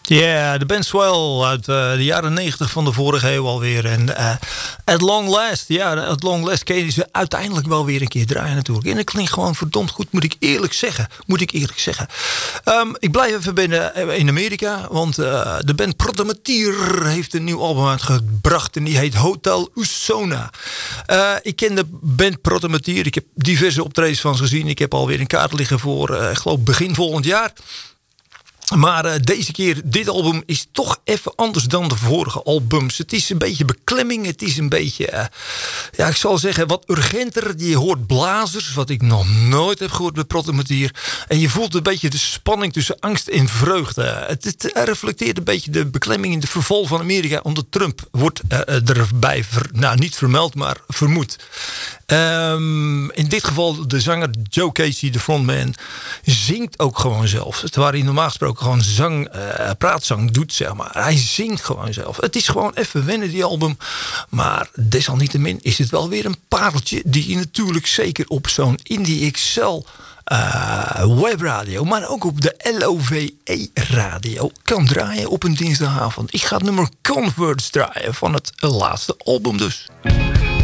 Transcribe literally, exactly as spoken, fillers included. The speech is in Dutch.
Ja, yeah, de band Swell uit uh, de jaren negentig van de vorige eeuw alweer. En uh, at long last, ja, at long last kun je ze uiteindelijk wel weer een keer draaien natuurlijk. En dat klinkt gewoon verdomd goed, moet ik eerlijk zeggen. Moet ik eerlijk zeggen. Um, ik blijf even binnen in Amerika, want uh, de band Protomatier heeft een nieuw album uitgebracht en die heet Hotel Usona. Uh, ik ken de band Protomatier, ik heb diverse optredens van ze gezien. Ik heb alweer een kaart liggen voor, uh, ik geloof begin volgend jaar. Maar uh, deze keer, dit album is toch even anders dan de vorige albums. Het is een beetje beklemming. Het is een beetje, uh, ja, ik zal zeggen, wat urgenter. Je hoort blazers, wat ik nog nooit heb gehoord bij Protomatier. En je voelt een beetje de spanning tussen angst en vreugde. Het, het reflecteert een beetje de beklemming in de verval van Amerika onder Trump. Wordt uh, erbij, ver, nou niet vermeld, maar vermoed. Um, in dit geval de zanger Joe Casey, de frontman, zingt ook gewoon zelf. Terwijl hij normaal gesproken gewoon zang, uh, praatzang doet, zeg maar. Hij zingt gewoon zelf. Het is gewoon even wennen, die album. Maar desalniettemin is het wel weer een pareltje die je natuurlijk zeker op zo'n Indie X L uh, webradio, maar ook op de L O V E-radio kan draaien op een dinsdagavond. Ik ga het nummer Converts draaien van het laatste album dus.